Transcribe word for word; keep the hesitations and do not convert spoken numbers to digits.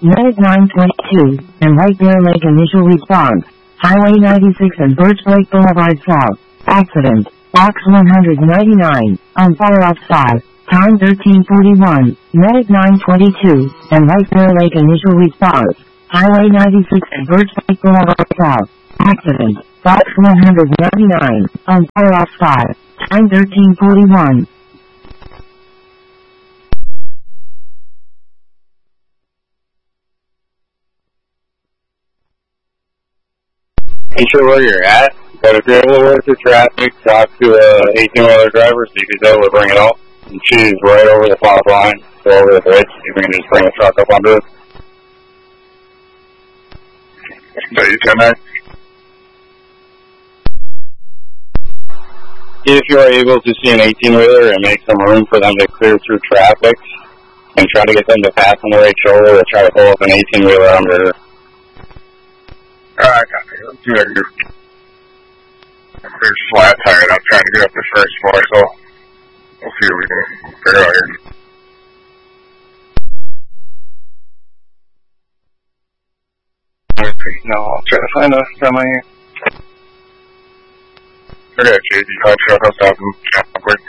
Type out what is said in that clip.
Medic nine twenty-two, and White Bear Lake initial response. Highway ninety-six and Birch Lake Boulevard South. Accident. Box one ninety-nine, on fire outside. Time thirteen forty-one. Medic nine twenty-two, and White Bear Lake initial response. Highway ninety-six and Birch Lake Boulevard South. Accident. Box one ninety-nine, on fire outside. Time thirteen forty-one. Ain't sure where you're at, but if you're able to work through traffic, talk to a eighteen-wheeler driver, see if he's able to bring it up. And she's right over the fog line, go over the bridge, see if we can just bring the truck up under it. You connect. If you are able to see an eighteen-wheeler and make some room for them to clear through traffic, and try to get them to pass on the right shoulder, or try to pull up an eighteen-wheeler under her. Alright, I got it. Let's do that here. There's flat tired. I'm trying to get up the first floor, so we'll see what we can figure out here. Okay, now I'll try to find a semi. Okay, J D, I'll try to stop him.